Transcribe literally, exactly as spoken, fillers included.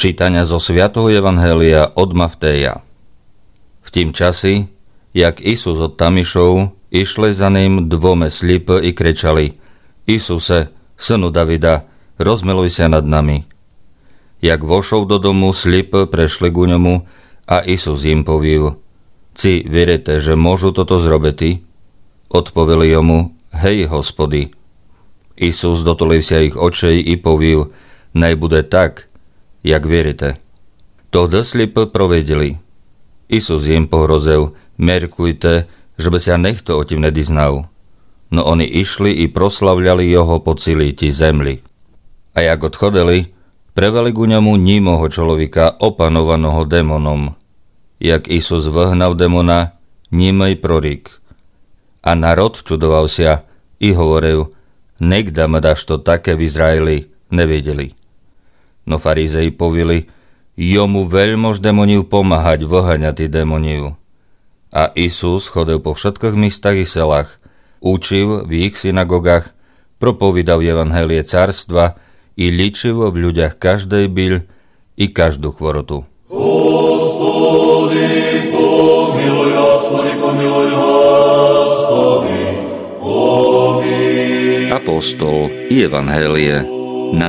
Čítania zo svätého evanjelia od Mattheja. V tým časi, jak Isus od tamišov, išli za ním dvome slipi i kričali: Isuse, synu Davida, rozmiluj sa nad nami. Jak vošol do domu, slipi prešli ku ňomu a Isus im povil: Ci vierite, že môžu toto zrobiť? Odpoveli jomu: Hej, Hospody. Isus dotuliv sa ich očej i povil: Naj bude tak, jak vierite. Tohdy slipi provedeli. Isus im pohrozil: Merkujte, že by sa nekto o tim nediznal. No oni išli i proslavľali jeho po celý ti zemli. A jak odchodili, preveli ku ňomu nímoho človeka opanovaného démonom. Jak Isus vyhnal démona, nímej prorik. A národ čudoval sa i hovoril: Nekda ma dáš to také v Izraeli, nevedeli. No farizei povili: Jomu veľmož démoniu pomáhať vyháňať démoniu. A Isus chodil po všetkých místach i selách, učil v ich synagogách, propovídal evanjelie carstva i ličil v ľuďach každej byľ i každú chvorotu. Hospody, pomiluj, Hospody, pomiluj, Hospody, pomiluj. Apostol i evanjelie